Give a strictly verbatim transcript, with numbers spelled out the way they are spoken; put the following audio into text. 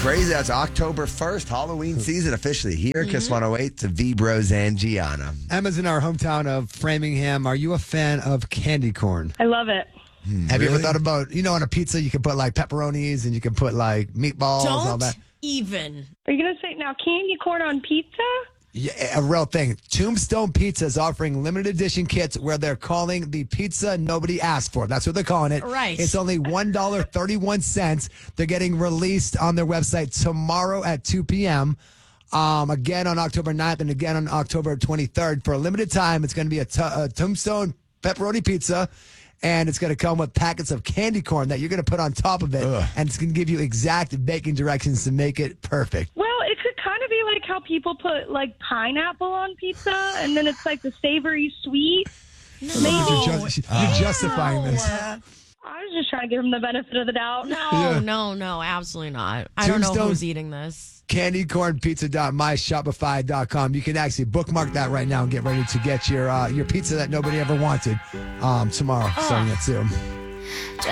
crazy. That's October first, Halloween season officially here. Kiss one oh eight to V-Bros and Gianna. Emma's in our hometown of Framingham. Are you a fan of candy corn? I love it. Have you ever really? thought about, you know, on a pizza you can put like pepperonis and you can put like meatballs and all Don't that? even. Are you going to say now candy corn on pizza? Yeah, a real thing. Tombstone Pizza is offering limited edition kits where they're calling the pizza nobody asked for. That's what they're calling it. Right. It's only one dollar and thirty-one cents. They're getting released on their website tomorrow at two p.m. Um, again on October ninth and again on October twenty-third. For a limited time, it's going to be a, t- a Tombstone pepperoni pizza. And it's going to come with packets of candy corn that you're going to put on top of it. Ugh. And it's going to give you exact baking directions to make it perfect. Well, it could kind of be like how people put like pineapple on pizza and then it's like the savory sweet. You're, Maybe. just, you're justifying this. I was just trying to give them the benefit of the doubt. No, Yeah. no, no, absolutely not. I don't know Tombstone- who's eating this. candy corn pizza dot my shopify dot com. You can actually bookmark that right now and get ready to get your uh, your pizza that nobody ever wanted um, tomorrow, starting at two.